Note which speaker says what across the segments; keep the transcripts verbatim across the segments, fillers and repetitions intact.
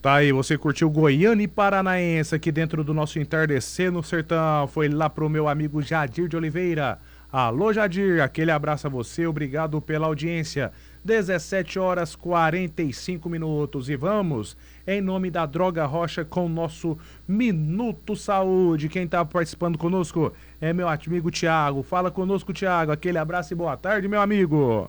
Speaker 1: Tá aí, você curtiu Goiânia e Paranaense aqui dentro do nosso Entardecer no Sertão. Foi lá pro meu amigo Jadir de Oliveira. Alô, Jadir, aquele abraço a você, obrigado pela audiência. dezessete horas e quarenta e cinco minutos e vamos, em nome da Droga Rocha, com o nosso Minuto Saúde. Quem tá participando conosco é meu amigo Tiago. Fala conosco, Tiago, aquele abraço e boa tarde, meu amigo.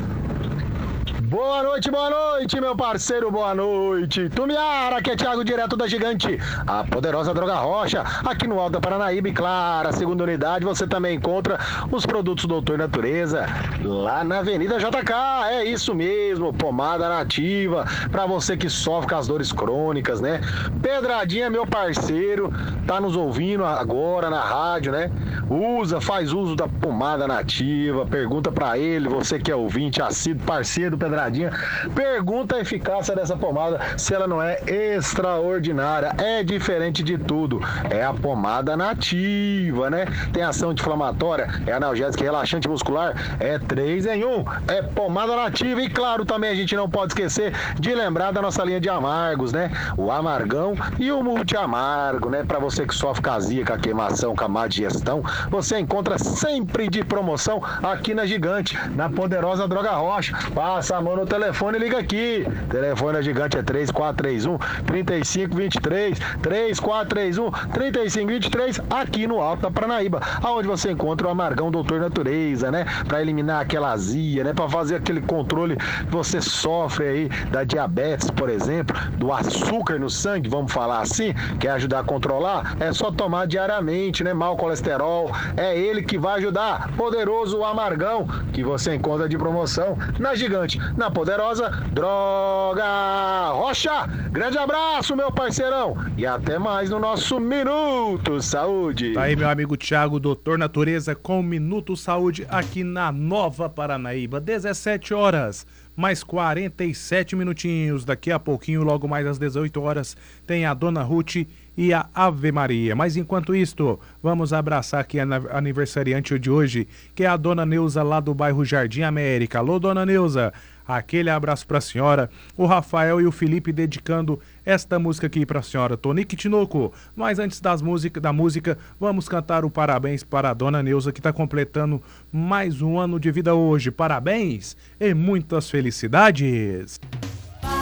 Speaker 2: Boa noite, boa noite, meu parceiro, boa noite. Tumiara, que é Thiago, direto da Gigante, a poderosa Droga Rocha, aqui no Alto da Paranaíba. E claro, a segunda unidade você também encontra os produtos Doutor Natureza lá na Avenida J K. É isso mesmo, pomada nativa, pra você que sofre com as dores crônicas, né? Pedradinha, meu parceiro, tá nos ouvindo agora na rádio, né? Usa, faz uso da pomada nativa, pergunta pra ele, você que é ouvinte, assíduo, parceiro do Pedradinha, pergunta a eficácia dessa pomada, se ela não é extraordinária. É diferente de tudo, é a pomada nativa, né? Tem ação anti-inflamatória, é analgésica e relaxante muscular, é três em um, é pomada nativa. E claro, também a gente não pode esquecer de lembrar da nossa linha de amargos, né? O amargão e o multi-amargo, né? Pra você que sofre com azia, com a queimação, com a má digestão, você encontra sempre de promoção aqui na Gigante, na poderosa Droga Rocha. Passa a mão no telefone e liga aqui. O telefone da Gigante é três quatro três um, três cinco dois três, três quatro três um, três cinco dois três, aqui no Alto da Paranaíba, aonde você encontra o Amargão Doutor Natureza, né? Pra eliminar aquela azia, né? Pra fazer aquele controle que você sofre aí da diabetes, por exemplo, do açúcar no sangue, vamos falar assim, quer ajudar a controlar? É só tomar diariamente, né? Mau colesterol, é ele que vai ajudar. Poderoso Amargão, que você encontra de promoção na Gigante, na poderosa Droga Rocha. Grande abraço, meu parceirão, e até mais no nosso Minuto Saúde.
Speaker 1: Tá aí, meu amigo Thiago, Doutor Natureza, com o Minuto Saúde aqui na Nova Paranaíba. dezessete horas, mais quarenta e sete minutinhos. Daqui a pouquinho, logo mais às dezoito horas, tem a Dona Ruth e a Ave Maria. Mas enquanto isto, vamos abraçar aqui a aniversariante de hoje, que é a Dona Neuza, lá do bairro Jardim América. Alô, Dona Neuza, aquele abraço pra senhora. O Rafael e o Felipe dedicando esta música aqui pra senhora, Tonique Tinoco. Mas antes das música, da música, vamos cantar o parabéns para a Dona Neuza, que tá completando mais um ano de vida hoje. Parabéns e muitas felicidades.